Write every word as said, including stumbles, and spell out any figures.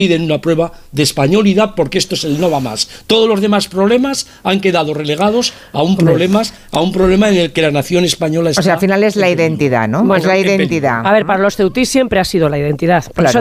piden una prueba de españolidad porque esto es el no va más. Todos los demás problemas han quedado relegados a un problema, a un problema en el que la nación española está. O sea, al final es la identidad, ¿no? Bueno, es la identidad. A ver, para los ceutís siempre ha sido la identidad. Por claro. eso